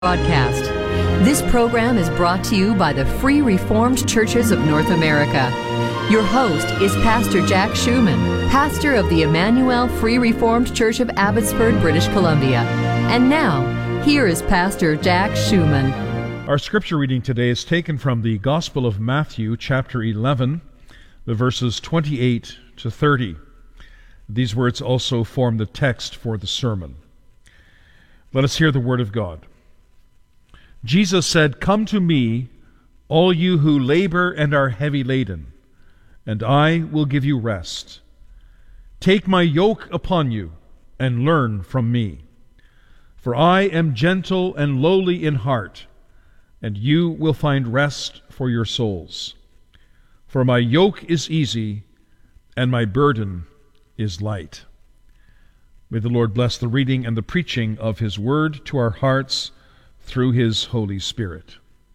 Broadcast. This program is brought to you by the Free Reformed Churches of North America. Your host is Pastor Jack Schumann, pastor of the Emmanuel Free Reformed Church of Abbotsford, British Columbia. And now, here is Pastor Jack Schumann. Our scripture reading today is taken from the Gospel of Matthew, chapter 11, the verses 28 to 30. These words also form the text for the sermon. Let us hear the word of God. Jesus said, "Come to me, all you who labor and are heavy laden, and I will give you rest. Take my yoke upon you and learn from me. For I am gentle and lowly in heart, and you will find rest for your souls. For my yoke is easy and my burden is light." May the Lord bless the reading and the preaching of His word to our hearts through His Holy Spirit.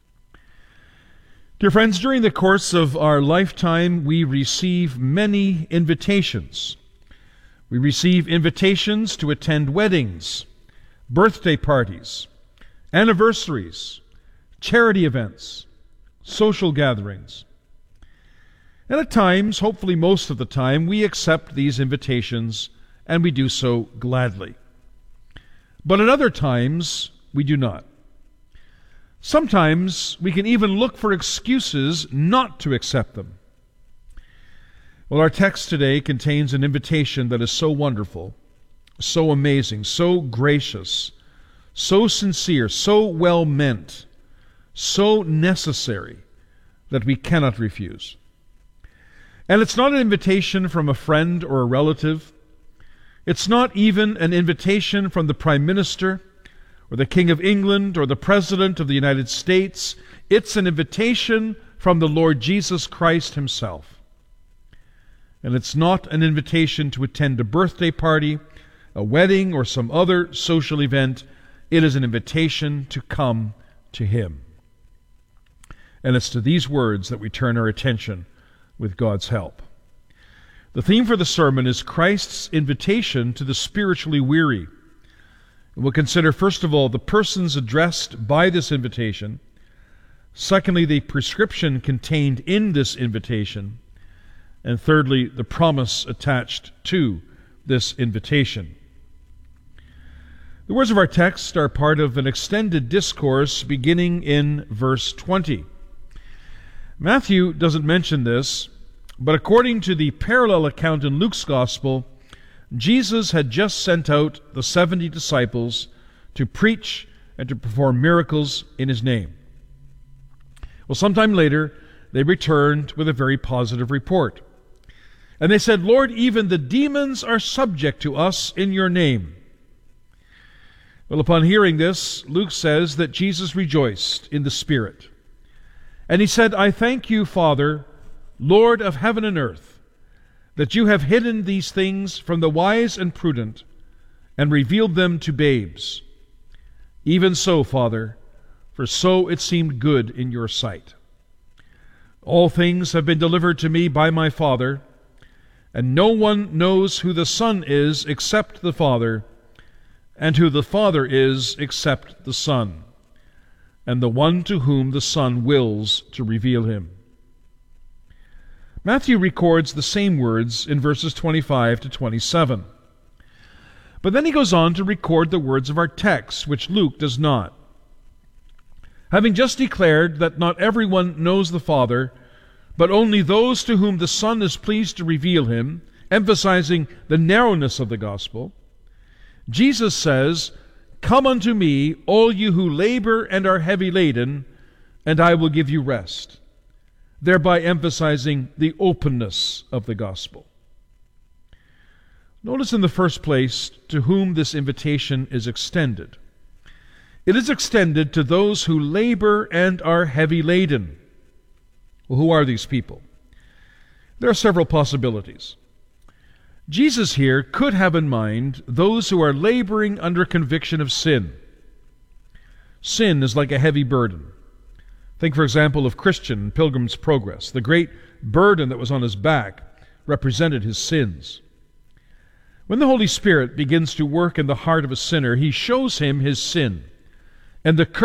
Dear friends, during the course of our lifetime, we receive many invitations. We receive invitations to attend weddings, birthday parties, anniversaries, charity events, social gatherings. And at times, hopefully most of the time, we accept these invitations, and we do so gladly. But at other times, we do not. Sometimes we can even look for excuses not to accept them. Well, our text today contains an invitation that is so wonderful, so amazing, so gracious, so sincere, so well meant, so necessary that we cannot refuse. And it's not an invitation from a friend or a relative. It's not even an invitation from the Prime Minister or the King of England, or the President of the United States. It's an invitation from the Lord Jesus Christ Himself. And it's not an invitation to attend a birthday party, a wedding, or some other social event. It is an invitation to come to Him. And it's to these words that we turn our attention with God's help. The theme for the sermon is Christ's invitation to the spiritually weary. We'll consider, first of all, the persons addressed by this invitation. Secondly, the prescription contained in this invitation. And thirdly, the promise attached to this invitation. The words of our text are part of an extended discourse beginning in verse 20. Matthew doesn't mention this, but according to the parallel account in Luke's Gospel, Jesus had just sent out the 70 disciples to preach and to perform miracles in His name. Well, sometime later, they returned with a very positive report. And they said, "Lord, even the demons are subject to us in your name." Well, upon hearing this, Luke says that Jesus rejoiced in the Spirit. And He said, "I thank you, Father, Lord of heaven and earth, that you have hidden these things from the wise and prudent and revealed them to babes. Even so, Father, for so it seemed good in your sight. All things have been delivered to me by my Father, and no one knows who the Son is except the Father, and who the Father is except the Son, and the one to whom the Son wills to reveal Him." Matthew records the same words in verses 25 to 27. But then he goes on to record the words of our text, which Luke does not. Having just declared that not everyone knows the Father, but only those to whom the Son is pleased to reveal Him, emphasizing the narrowness of the gospel, Jesus says, "Come unto me, all you who labor and are heavy laden, and I will give you rest," thereby emphasizing the openness of the gospel. Notice in the first place to whom this invitation is extended. It is extended to those who labor and are heavy laden. Well, who are these people? There are several possibilities. Jesus here could have in mind those who are laboring under conviction of sin. Sin is like a heavy burden. Think, for example, of Christian in Pilgrim's Progress. The great burden that was on his back represented his sins. When the Holy Spirit begins to work in the heart of a sinner, He shows him his sin, And the